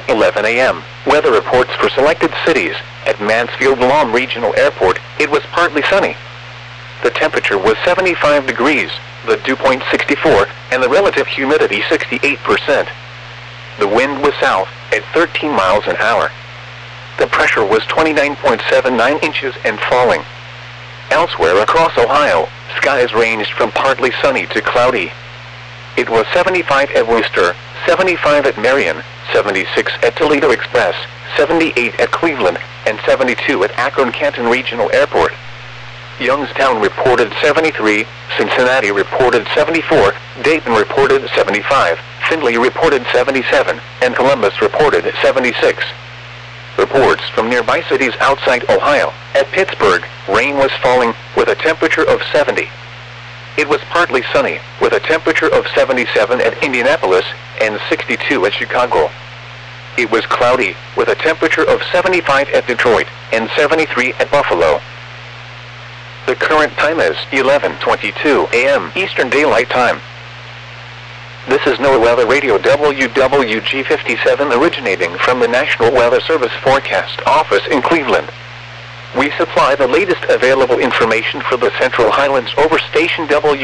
At 11 a.m., weather reports for selected cities. At Mansfield-Lam Regional Airport, it was partly sunny. The temperature was 75 degrees, the dew point 64, and the relative humidity 68%. The wind was south at 13 miles an hour. The pressure was 29.79 inches and falling. Elsewhere across Ohio, skies ranged from partly sunny to cloudy. It was 75 at Worcester, 75 at Marion, 76 at Toledo Express, 78 at Cleveland, and 72 at Akron-Canton Regional Airport. Youngstown reported 73, Cincinnati reported 74, Dayton reported 75, Findlay reported 77, and Columbus reported 76. Reports from nearby cities outside Ohio. At Pittsburgh, rain was falling with a temperature of 70. It was partly sunny with a temperature of 77 at Indianapolis and 62 at Chicago. It was cloudy with a temperature of 75 at Detroit and 73 at Buffalo. The current time is 11:22 a.m. Eastern Daylight Time. This is NOAA Weather Radio WWG57 originating from the National Weather Service Forecast Office in Cleveland. We supply the latest available information for the Central Highlands over station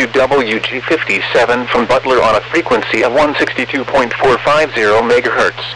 WWG57 from Butler on a frequency of 162.450 MHz.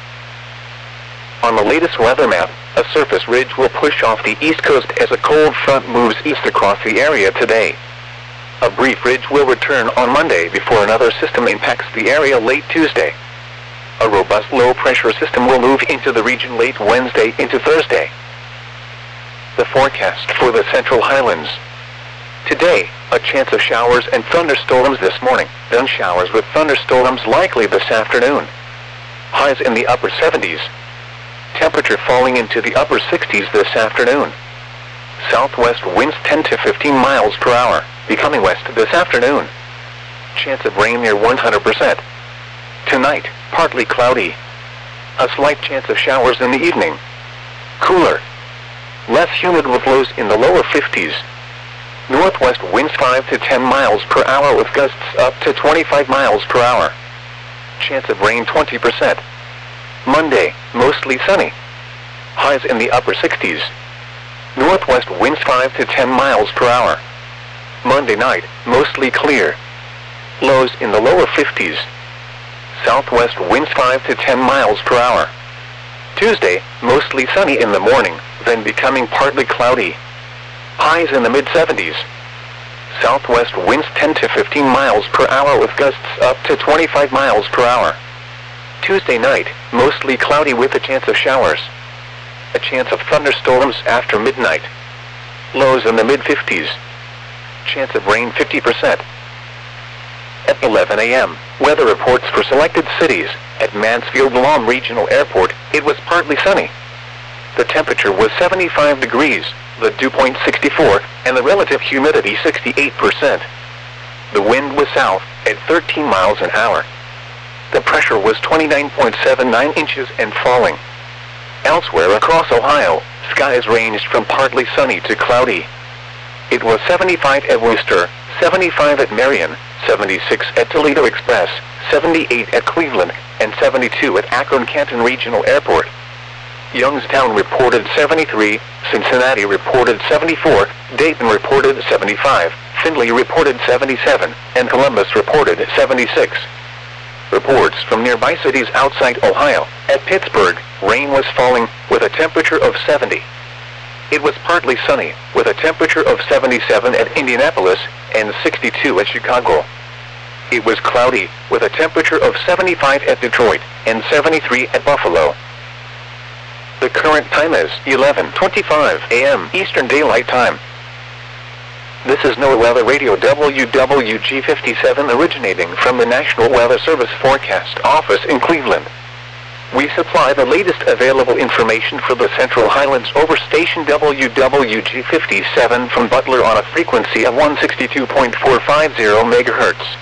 On the latest weather map, a surface ridge will push off the east coast as a cold front moves east across the area today. A brief ridge will return on Monday before another system impacts the area late Tuesday. A robust low-pressure system will move into the region late Wednesday into Thursday. The forecast for the Central Highlands. Today, a chance of showers and thunderstorms this morning, then showers with thunderstorms likely this afternoon. Highs in the upper 70s. Temperature falling into the upper 60s this afternoon. Southwest winds 10 to 15 miles per hour, becoming west this afternoon. Chance of rain near 100%. Tonight, partly cloudy. A slight chance of showers in the evening. Cooler. Less humid with lows in the lower 50s. Northwest winds 5 to 10 miles per hour with gusts up to 25 miles per hour. Chance of rain 20%. Monday, mostly sunny. Highs in the upper 60s. Northwest winds 5 to 10 miles per hour. Monday night, mostly clear. Lows in the lower 50s. Southwest winds 5 to 10 miles per hour. Tuesday, mostly sunny in the morning, then becoming partly cloudy. Highs in the mid-70s. Southwest winds 10 to 15 miles per hour with gusts up to 25 miles per hour. Tuesday night, mostly cloudy with a chance of showers. A chance of thunderstorms after midnight. Lows in the mid-50s. Chance of rain 50%. At 11 a.m., weather reports for selected cities. At Mansfield-Lam Regional Airport, it was partly sunny. The temperature was 75 degrees, the dew point 64, and the relative humidity 68%. The wind was south at 13 miles an hour. The pressure was 29.79 inches and falling. Elsewhere across Ohio, skies ranged from partly sunny to cloudy. It was 75 at Worcester, 75 at Marion, 76 at Toledo Express, 78 at Cleveland, and 72 at Akron-Canton Regional Airport. Youngstown reported 73, Cincinnati reported 74, Dayton reported 75, Findlay reported 77, and Columbus reported 76. Reports from nearby cities outside Ohio. At Pittsburgh, rain was falling with a temperature of 70. It was partly sunny with a temperature of 77 at Indianapolis and 62 at Chicago. It was cloudy with a temperature of 75 at Detroit and 73 at Buffalo. The current time is 11:25 a.m. Eastern Daylight Time. This is NOAA Weather Radio WWG57 originating from the National Weather Service Forecast Office in Cleveland. We supply the latest available information for the Central Highlands over station WWG57 from Butler on a frequency of 162.450 MHz.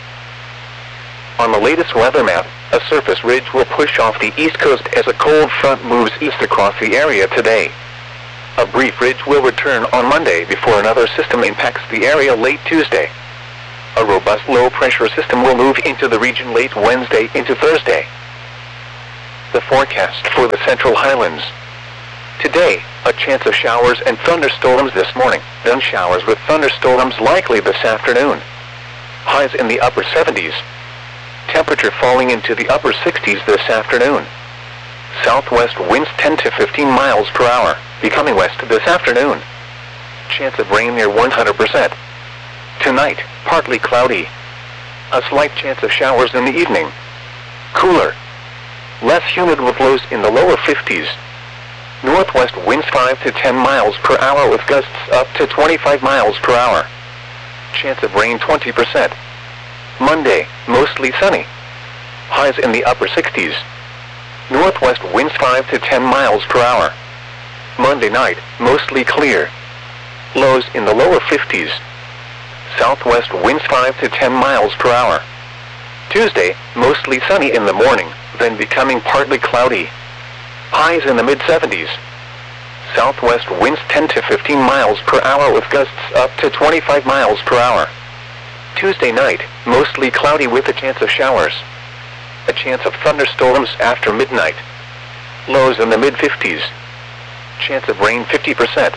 On the latest weather map, a surface ridge will push off the east coast as a cold front moves east across the area today. A brief ridge will return on Monday before another system impacts the area late Tuesday. A robust low-pressure system will move into the region late Wednesday into Thursday. The forecast for the Central Highlands. Today, a chance of showers and thunderstorms this morning, then showers with thunderstorms likely this afternoon. Highs in the upper 70s. Temperature falling into the upper 60s this afternoon. Southwest winds 10 to 15 miles per hour, becoming west this afternoon. Chance of rain near 100%. Tonight, partly cloudy. A slight chance of showers in the evening. Cooler. Less humid with lows in the lower 50s. Northwest winds 5 to 10 miles per hour with gusts up to 25 miles per hour. Chance of rain 20%. Monday, mostly sunny. Highs in the upper 60s. Northwest winds 5 to 10 miles per hour. Monday night, mostly clear. Lows in the lower 50s. Southwest winds 5 to 10 miles per hour. Tuesday, mostly sunny in the morning, then becoming partly cloudy. Highs in the mid-70s. Southwest winds 10 to 15 miles per hour with gusts up to 25 miles per hour. Tuesday night, mostly cloudy with a chance of showers. A chance of thunderstorms after midnight. Lows in the mid-50s. Chance of rain 50%.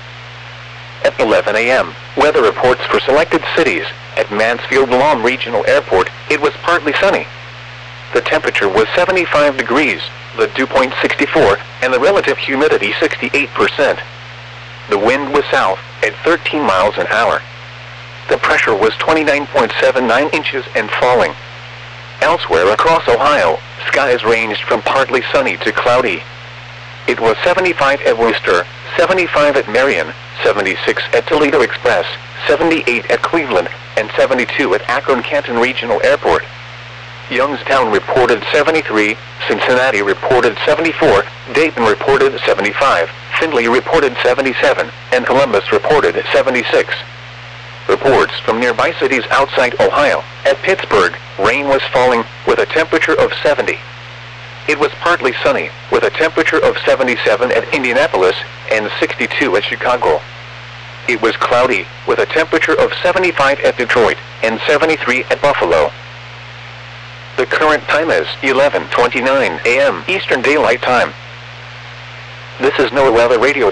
At 11 a.m., weather reports for selected cities. At Mansfield Lawn Regional Airport, it was partly sunny. The temperature was 75 degrees, the dew point 64, and the relative humidity 68%. The wind was south at 13 miles an hour. The pressure was 29.79 inches and falling. Elsewhere across Ohio, skies ranged from partly sunny to cloudy. It was 75 at Worcester, 75 at Marion, 76 at Toledo Express, 78 at Cleveland, and 72 at Akron-Canton Regional Airport. Youngstown reported 73, Cincinnati reported 74, Dayton reported 75, Findlay reported 77, and Columbus reported 76. Reports from nearby cities outside Ohio. At Pittsburgh, rain was falling, with a temperature of 70. It was partly sunny, with a temperature of 77 at Indianapolis, and 62 at Chicago. It was cloudy, with a temperature of 75 at Detroit, and 73 at Buffalo. The current time is 11:29 a.m. Eastern Daylight Time. This is NOAA Weather Radio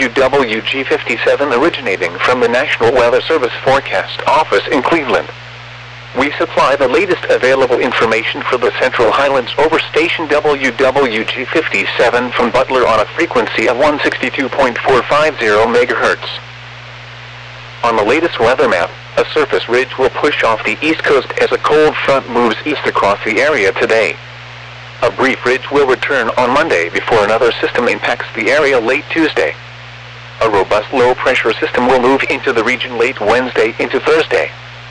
WWG57 originating from the National Weather Service Forecast Office in Cleveland. We supply the latest available information for the Central Highlands over station WWG57 from Butler on a frequency of 162.450 MHz. On the latest weather map, a surface ridge will push off the east coast as a cold front moves east across the area today. A brief ridge will return on Monday before another system impacts the area late Tuesday. A robust low-pressure system will move into the region late Wednesday into Thursday.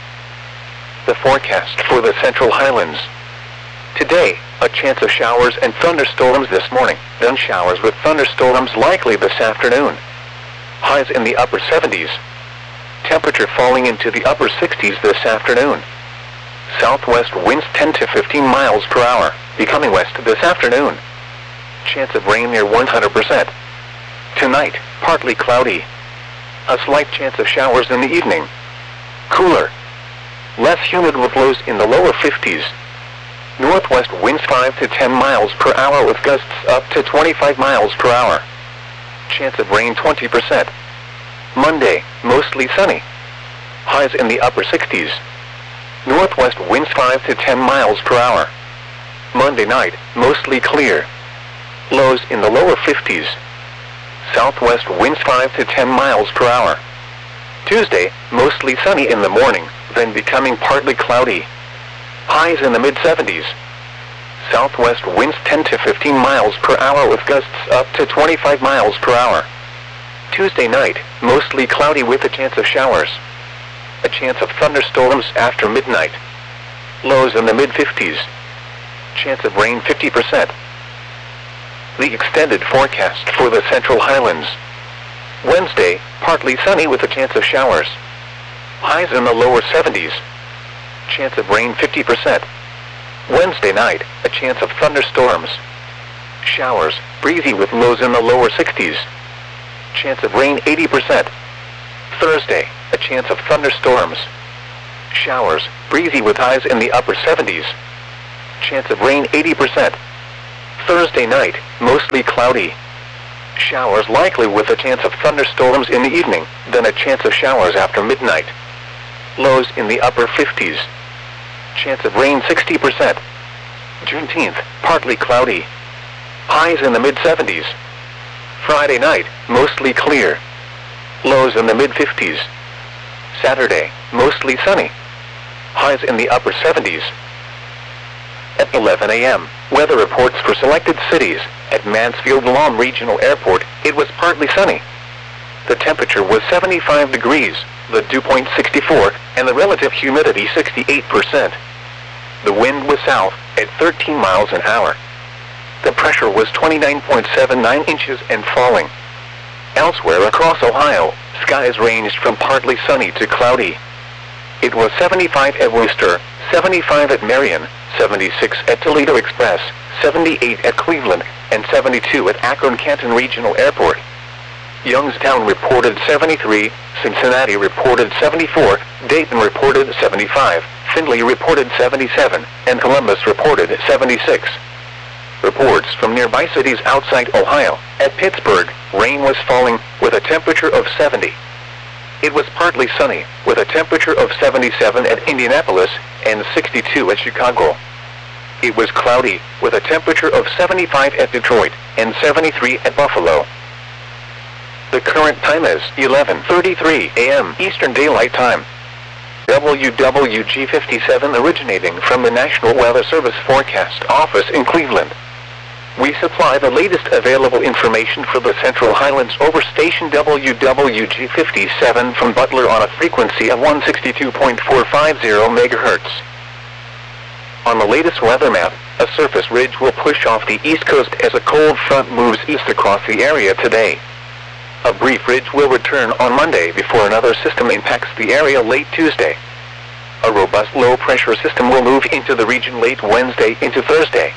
The forecast for the Central Highlands. Today, a chance of showers and thunderstorms this morning, then showers with thunderstorms likely this afternoon. Highs in the upper 70s. Temperature falling into the upper 60s this afternoon. Southwest winds 10 to 15 miles per hour, becoming west this afternoon. Chance of rain near 100%. Tonight, partly cloudy. A slight chance of showers in the evening. Cooler. Less humid with lows in the lower 50s. Northwest winds 5 to 10 miles per hour with gusts up to 25 miles per hour. Chance of rain 20%. Monday, mostly sunny. Highs in the upper 60s. Northwest winds 5 to 10 miles per hour. Monday night, mostly clear. Lows in the lower 50s. Southwest winds 5 to 10 miles per hour. Tuesday, mostly sunny in the morning, then becoming partly cloudy. Highs in the mid-70s. Southwest winds 10 to 15 miles per hour with gusts up to 25 miles per hour. Tuesday night, mostly cloudy with a chance of showers. A chance of thunderstorms after midnight. Lows in the mid-50s. Chance of rain 50%. The extended forecast for the Central Highlands. Wednesday, partly sunny with a chance of showers. Highs in the lower 70s. Chance of rain 50%. Wednesday night, a chance of thunderstorms. Showers, breezy with lows in the lower 60s. Chance of rain 80%. Thursday, a chance of thunderstorms. Showers, breezy with highs in the upper 70s. Chance of rain 80%. Thursday night, mostly cloudy. Showers likely with a chance of thunderstorms in the evening, then a chance of showers after midnight. Lows in the upper 50s. Chance of rain 60%. Juneteenth, partly cloudy. Highs in the mid-70s. Friday night, mostly clear. Lows in the mid-50s. Saturday, mostly sunny. Highs in the upper 70s. At 11 a.m., weather reports for selected cities. At Mansfield-Lahm Regional Airport, it was partly sunny. The temperature was 75 degrees, the dew point 64, and the relative humidity 68%. The wind was south, at 13 miles an hour. The pressure was 29.79 inches and falling. Elsewhere across Ohio, skies ranged from partly sunny to cloudy. It was 75 at Worcester, 75 at Marion, 76 at Toledo Express, 78 at Cleveland, and 72 at Akron-Canton Regional Airport. Youngstown reported 73, Cincinnati reported 74, Dayton reported 75, Findlay reported 77, and Columbus reported 76. Reports from nearby cities outside Ohio. At Pittsburgh, rain was falling, with a temperature of 70. It was partly sunny, with a temperature of 77 at Indianapolis, and 62 at Chicago. It was cloudy, with a temperature of 75 at Detroit, and 73 at Buffalo. The current time is 11:33 a.m. Eastern Daylight Time. WWG57 originating from the National Weather Service Forecast Office in Cleveland. We supply the latest available information for the Central Highlands over station WWG57 from Butler on a frequency of 162.450 MHz. On the latest weather map, a surface ridge will push off the east coast as a cold front moves east across the area today. A brief ridge will return on Monday before another system impacts the area late Tuesday. A robust low-pressure system will move into the region late Wednesday into Thursday.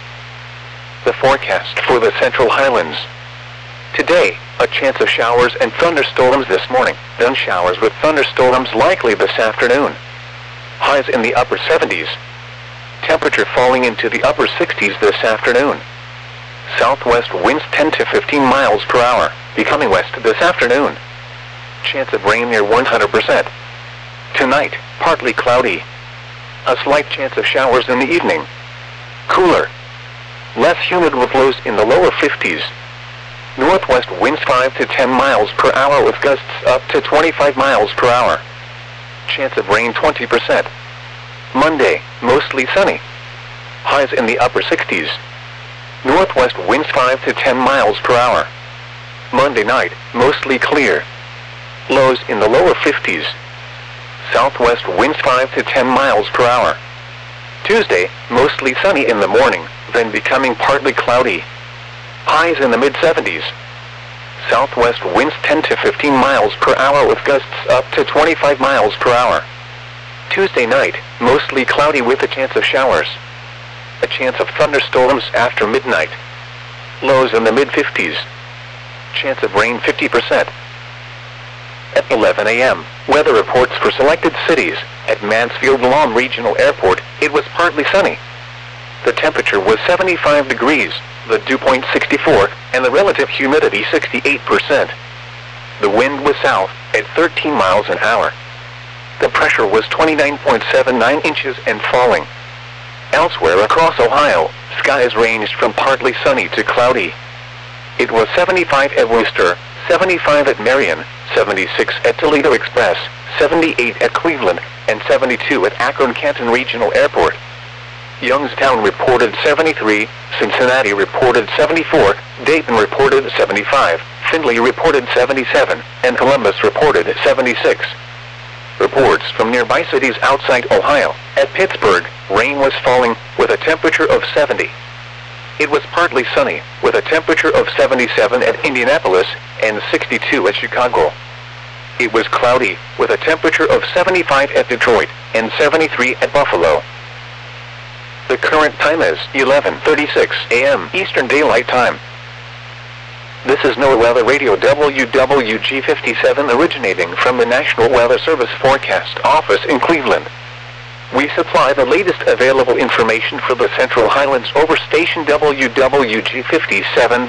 The forecast for the Central Highlands. Today, a chance of showers and thunderstorms this morning, then showers with thunderstorms likely this afternoon. Highs in the upper 70s. Temperature falling into the upper 60s this afternoon. Southwest winds 10 to 15 miles per hour, becoming west this afternoon. Chance of rain near 100%. Tonight, partly cloudy. A slight chance of showers in the evening. Cooler. Less humid with lows in the lower 50s. Northwest winds 5 to 10 miles per hour with gusts up to 25 miles per hour. Chance of rain 20%. Monday, mostly sunny. Highs in the upper 60s. Northwest winds 5 to 10 miles per hour. Monday night, mostly clear. Lows in the lower 50s. Southwest winds 5 to 10 miles per hour. Tuesday, mostly sunny in the morning, then becoming partly cloudy. Highs in the mid-70s. Southwest winds 10 to 15 miles per hour with gusts up to 25 miles per hour. Tuesday night, mostly cloudy with a chance of showers. A chance of thunderstorms after midnight. Lows in the mid-50s. Chance of rain 50%. At 11 a.m., weather reports for selected cities. At Mansfield-Lahm Regional Airport, it was partly sunny. The temperature was 75 degrees, the dew point 64, and the relative humidity 68%. The wind was south, at 13 miles an hour. The pressure was 29.79 inches and falling. Elsewhere across Ohio, skies ranged from partly sunny to cloudy. It was 75 at Worcester, 75 at Marion, 76 at Toledo Express, 78 at Cleveland, and 72 at Akron-Canton Regional Airport. Youngstown reported 73, Cincinnati reported 74, Dayton reported 75, Findlay reported 77, and Columbus reported 76. Reports from nearby cities outside Ohio. At Pittsburgh, rain was falling, with a temperature of 70. It was partly sunny, with a temperature of 77 at Indianapolis, and 62 at Chicago. It was cloudy, with a temperature of 75 at Detroit, and 73 at Buffalo. The current time is 11:36 a.m. Eastern Daylight Time. This is NOAA Weather Radio WWG57 originating from the National Weather Service Forecast Office in Cleveland. We supply the latest available information for the Central Highlands over station WWG 57.